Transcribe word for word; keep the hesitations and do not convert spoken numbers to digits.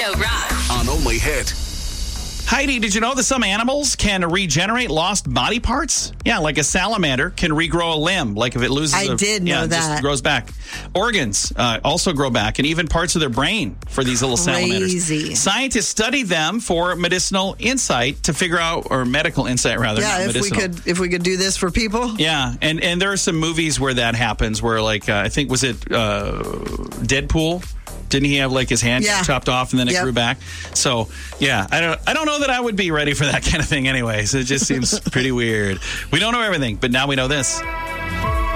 Show rocks. On Only Hit. Heidi, did you know that some animals can regenerate lost body parts? Yeah, like a salamander can regrow a limb, like if it loses I a, did know yeah, it that. just grows back. Organs uh, also grow back, and even parts of their brain for these little salamanders. Crazy. Scientists studied them for medicinal insight to figure out, or medical insight rather. Yeah, not if we medicinal. could if we could do this for people. Yeah, and, and there are some movies where that happens, where like, uh, I think, was it uh, Deadpool? Didn't he have like his hand Yeah. chopped off and then it Yep. grew back? So yeah, I don't I don't know that I would be ready for that kind of thing anyways. It just seems pretty weird. We don't know everything, but now we know this.